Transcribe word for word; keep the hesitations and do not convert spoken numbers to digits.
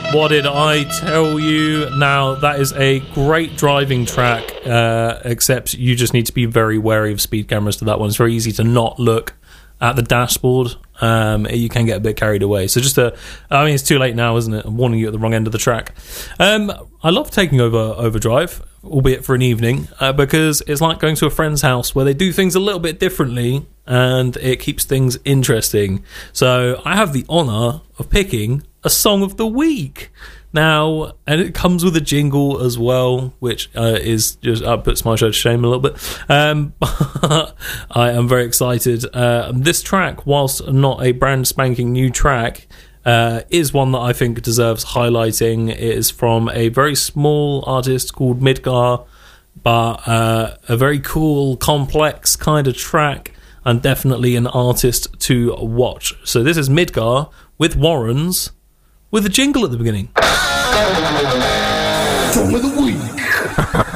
What did I tell you? Now, that is a great driving track, uh, except you just need to be very wary of speed cameras to that one. It's very easy to not look at the dashboard. Um, you can get a bit carried away. So just a, I mean, it's too late now, isn't it? I'm warning you at the wrong end of the track. Um, I love taking over Overdrive, albeit for an evening, uh, because it's like going to a friend's house where they do things a little bit differently and it keeps things interesting. So I have the honour of picking a song of the week. Now, and it comes with a jingle as well, which uh, is just uh, puts my show to shame a little bit. Um, I am very excited. Uh, this track, whilst not a brand spanking new track, uh, is one that I think deserves highlighting. It is from a very small artist called Midgar, but uh, a very cool, complex kind of track, and definitely an artist to watch. So this is Midgar with Warrens, with a jingle at the beginning. Song of the week.